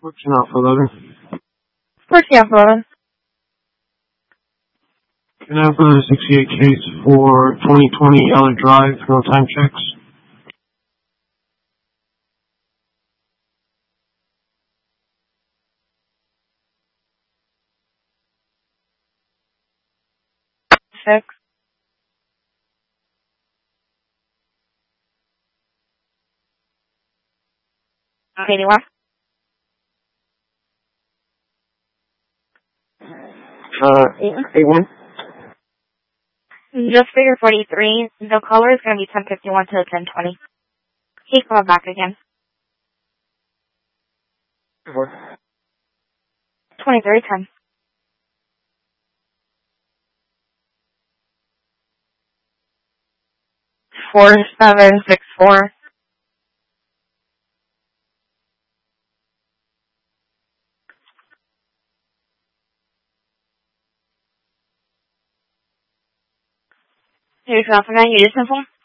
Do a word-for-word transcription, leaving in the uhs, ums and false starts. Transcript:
Working Alpha eleven. Working Alpha eleven. Can I have a sixty-eight case for twenty twenty Eller Drive, no time checks? Six. Okay, anyone? Uh, eight one. Just figure forty-three. The caller is going to be ten fifty-one to ten twenty. He's coming back again. twenty-three ten. Four seven six four. Here's Alpha nine, you just simple.